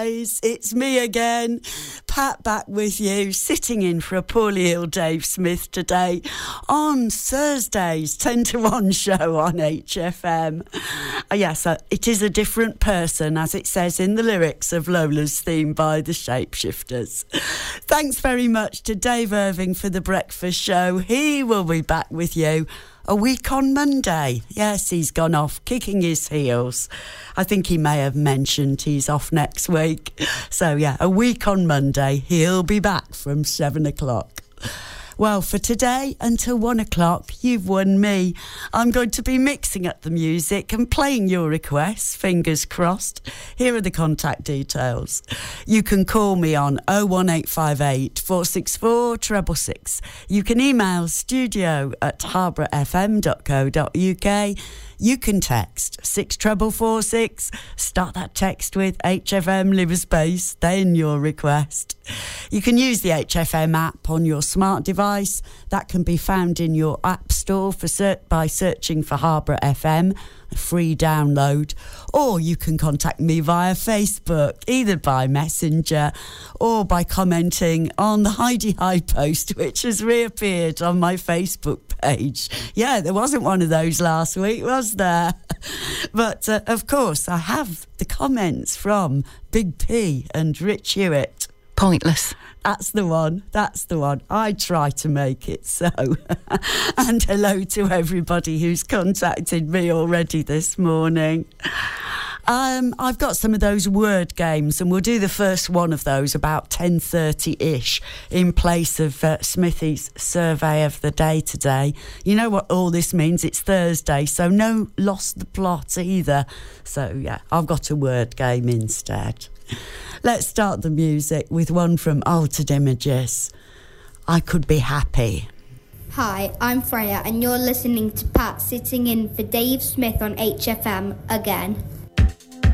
It's me again, Pat, back with you, sitting in for a poorly ill Dave Smith today on Thursday's 10 to 1 show on HFM. Yes, it is a different person, as it says in the lyrics of Lola's theme by the Shapeshifters. Thanks very much to Dave Irving for the breakfast show. He will be back with you a week on Monday. Yes, he's gone off kicking his heels. I think he may have mentioned he's off next week. So, yeah, a week on Monday. He'll be back from 7 o'clock. Well, for today, until 1 o'clock, you've won me. I'm going to be mixing up the music and playing your requests, fingers crossed. Here are the contact details. You can call me on 01858 464 666. You can email studio@harbourfm.co.uk. You can text 64446. Start that text with HFM, leave a space, then your request. You can use the HFM app on your smart device. That can be found in your app store by searching for Harbour FM, a free download. Or you can contact me via Facebook, either by Messenger or by commenting on the Heidi High post, which has reappeared on my Facebook page. Yeah, there wasn't one of those last week, was there? But, of course, I have the comments from Big P and Rich Hewitt. Pointless. That's the one. I try to make it so. And hello to everybody who's contacted me already this morning. I've got some of those word games, and we'll do the first one of those about 10:30-ish in place of Smithy's survey of the day today. You know what all this means? It's Thursday, so no lost the plot either. So, yeah, I've got a word game instead. Let's start the music with one from Altered Images. I Could Be Happy. Hi, I'm Freya, and you're listening to Pat sitting in for Dave Smith on HFM again.